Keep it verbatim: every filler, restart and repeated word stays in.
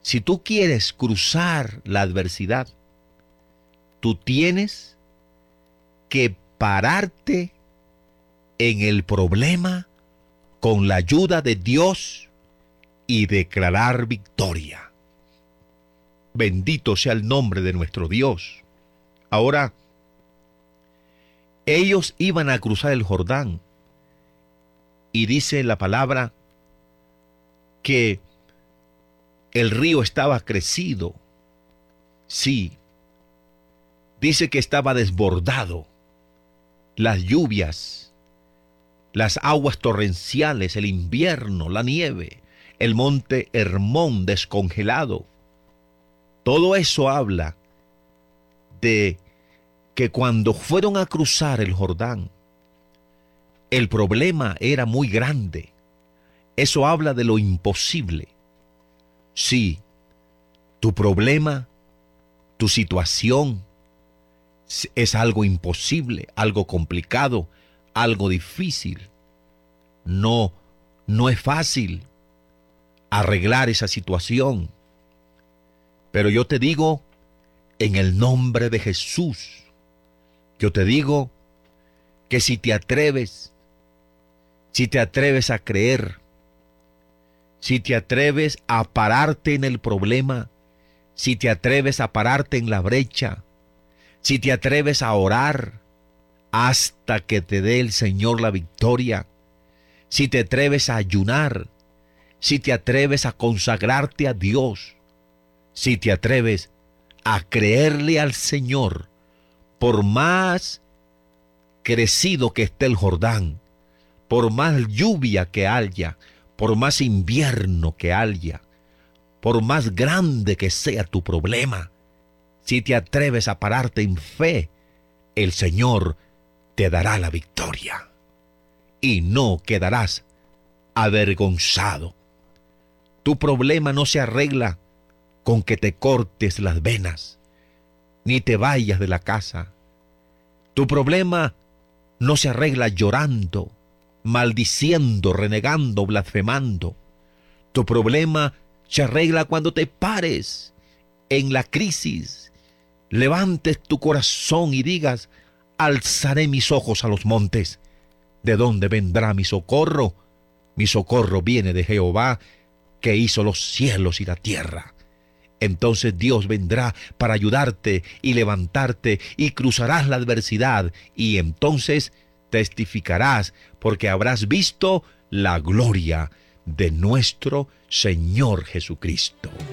Si tú quieres cruzar la adversidad, tú tienes que pararte en el problema con la ayuda de Dios y declarar victoria. Bendito sea el nombre de nuestro Dios. Ahora, ellos iban a cruzar el Jordán y dice la palabra que el río estaba crecido. Sí, dice que estaba desbordado. Las lluvias, las aguas torrenciales, el invierno, la nieve, el monte Hermón descongelado. Todo eso habla de que cuando fueron a cruzar el Jordán, el problema era muy grande. Eso habla de lo imposible. Sí, tu problema, tu situación es algo imposible, algo complicado, algo difícil. No, no es fácil arreglar esa situación. Pero yo te digo, en el nombre de Jesús, yo te digo que si te atreves, si te atreves a creer, si te atreves a pararte en el problema, si te atreves a pararte en la brecha, si te atreves a orar hasta que te dé el Señor la victoria, si te atreves a ayunar, si te atreves a consagrarte a Dios, si te atreves a creerle al Señor, por más crecido que esté el Jordán, por más lluvia que haya, por más invierno que haya, por más grande que sea tu problema, si te atreves a pararte en fe, el Señor te dará la victoria y no quedarás avergonzado. Tu problema no se arregla con que te cortes las venas, ni te vayas de la casa. Tu problema no se arregla llorando, maldiciendo, renegando, blasfemando. Tu problema se arregla cuando te pares en la crisis, levantes tu corazón y digas: alzaré mis ojos a los montes. ¿De dónde vendrá mi socorro? Mi socorro viene de Jehová, que hizo los cielos y la tierra. Entonces Dios vendrá para ayudarte y levantarte, y cruzarás la adversidad, y entonces testificarás, porque habrás visto la gloria de nuestro Señor Jesucristo.